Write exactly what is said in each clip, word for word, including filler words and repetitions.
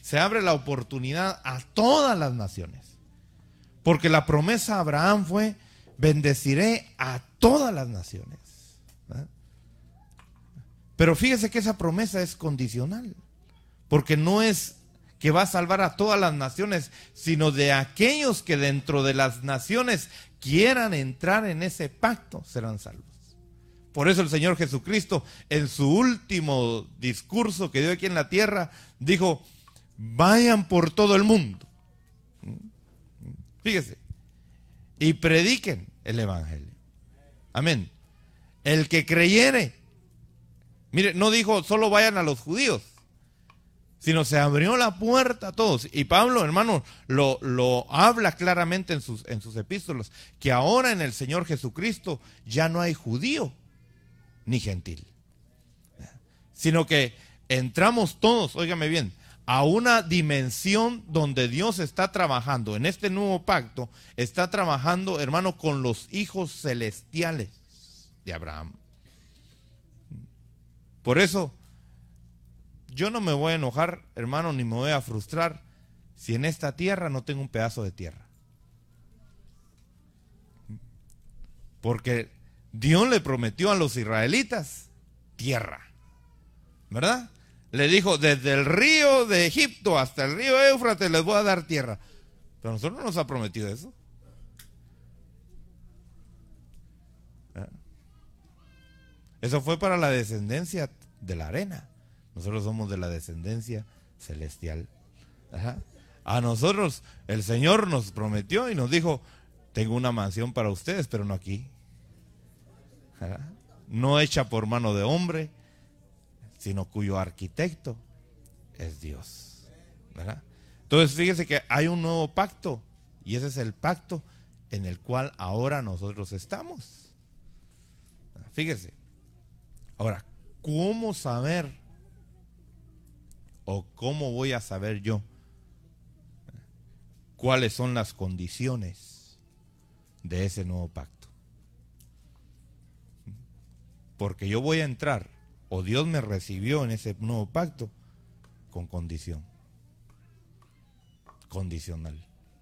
se abre la oportunidad a todas las naciones. Porque la promesa a Abraham fue: bendeciré a todas las naciones. ¿Verdad? Pero fíjese que esa promesa es condicional. Porque no es que va a salvar a todas las naciones, sino de aquellos que dentro de las naciones quieran entrar en ese pacto, serán salvos. Por eso el Señor Jesucristo, en su último discurso que dio aquí en la tierra, dijo: vayan por todo el mundo. Fíjese, y prediquen el evangelio. Amén. El que creyere, mire, no dijo solo vayan a los judíos, sino se abrió la puerta a todos. Y Pablo, hermano, lo, lo habla claramente en sus, en sus epístolas, que ahora en el Señor Jesucristo ya no hay judío ni gentil, sino que entramos todos, óigame bien, a una dimensión donde Dios está trabajando. En este nuevo pacto está trabajando, hermano, con los hijos celestiales de Abraham. Por eso yo no me voy a enojar, hermano, ni me voy a frustrar si en esta tierra no tengo un pedazo de tierra. Porque Dios le prometió a los israelitas tierra, ¿verdad? Le dijo: desde el río de Egipto hasta el río Éufrates les voy a dar tierra. Pero a nosotros no nos ha prometido eso. ¿Eh? Eso fue para la descendencia de la arena. Nosotros somos de la descendencia celestial. Ajá. A nosotros el Señor nos prometió y nos dijo: tengo una mansión para ustedes, pero no aquí. Ajá. No hecha por mano de hombre, sino cuyo arquitecto es Dios. ¿Verdad? Entonces fíjese que hay un nuevo pacto, y ese es el pacto en el cual ahora nosotros estamos. Fíjese. Ahora, ¿cómo saber o cómo voy a saber yo cuáles son las condiciones de ese nuevo pacto? Porque yo voy a entrar, o Dios me recibió en ese nuevo pacto con condición. Condicional.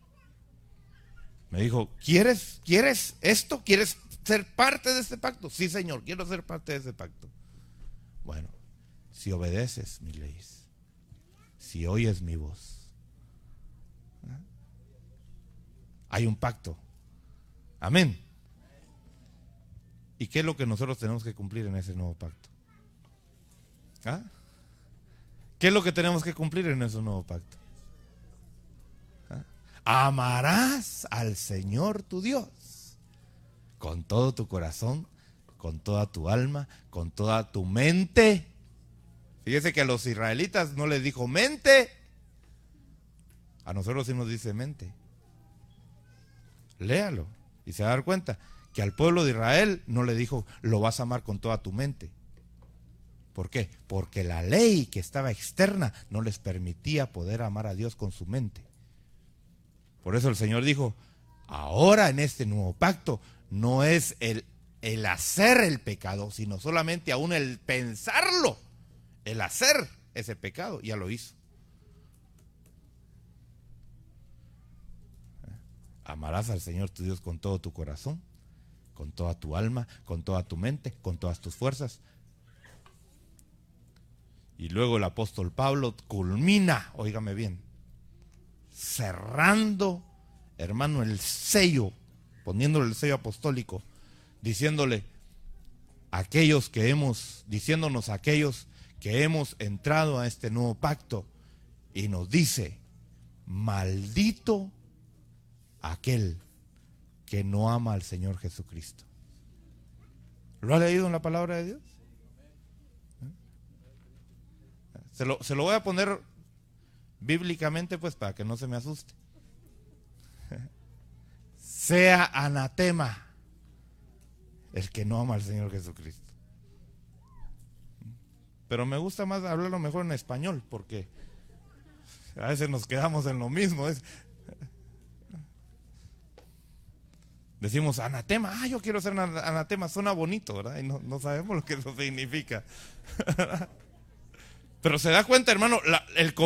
Me dijo: ¿quieres, ¿quieres esto? ¿Quieres ser parte de este pacto? Sí, Señor, quiero ser parte de ese pacto. Bueno, si obedeces mis leyes, si oyes mi voz, ¿eh? Hay un pacto. Amén. ¿Y qué es lo que nosotros tenemos que cumplir en ese nuevo pacto? ¿Ah? ¿Qué es lo que tenemos que cumplir en ese nuevo pacto? ¿Ah? Amarás al Señor tu Dios con todo tu corazón, con toda tu alma, con toda tu mente. Fíjese que a los israelitas no les dijo mente, a nosotros sí nos dice mente. Léalo y se va a dar cuenta que al pueblo de Israel no le dijo: lo vas a amar con toda tu mente. ¿Por qué? Porque la ley que estaba externa no les permitía poder amar a Dios con su mente. Por eso el Señor dijo: ahora en este nuevo pacto no es el, el hacer el pecado, sino solamente aún el pensarlo, el hacer ese pecado. Ya lo hizo. Amarás al Señor tu Dios con todo tu corazón, con toda tu alma, con toda tu mente, con todas tus fuerzas. Y luego el apóstol Pablo culmina, óigame bien, cerrando, hermano, el sello, poniéndole el sello apostólico, diciéndole aquellos que hemos, diciéndonos aquellos que hemos entrado a este nuevo pacto, y nos dice: maldito aquel que no ama al Señor Jesucristo. ¿Lo ha leído en la palabra de Dios? Se lo, se lo voy a poner bíblicamente, pues, para que no se me asuste. Sea anatema el que no ama al Señor Jesucristo. Pero me gusta más hablarlo mejor en español, porque a veces nos quedamos en lo mismo. Es, decimos anatema, ah, yo quiero ser anatema, suena bonito, ¿verdad? Y no, no sabemos lo que eso significa. Pero se da cuenta, hermano, la, el